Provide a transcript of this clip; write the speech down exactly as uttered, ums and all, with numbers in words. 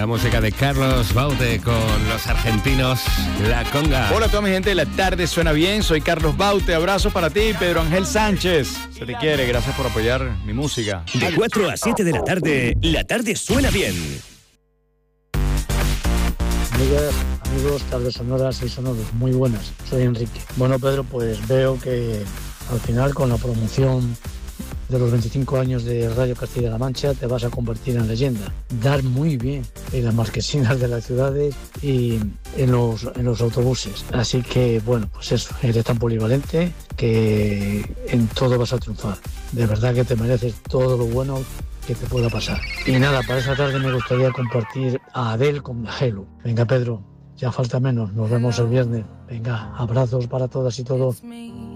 La música de Carlos Baute con los argentinos La Conga. Hola a toda mi gente, la tarde suena bien. Soy Carlos Baute, abrazo para ti, Pedro Ángel Sánchez. Se te quiere, gracias por apoyar mi música. De cuatro a siete de la tarde, la tarde suena bien. Amigas, amigos, tardes sonoras y sonoros, muy buenas. Soy Enrique. Bueno, Pedro, pues veo que al final con la promoción de los veinticinco años de Radio Castilla-La Mancha te vas a convertir en leyenda. Dar muy bien en las marquesinas de las ciudades y en los, en los autobuses. Así que, bueno, pues eso, eres tan polivalente que en todo vas a triunfar. De verdad que te mereces todo lo bueno que te pueda pasar. Y nada, para esa tarde me gustaría compartir a Adele con Hello. Venga, Pedro, ya falta menos, nos vemos el viernes. Venga, abrazos para todas y todos.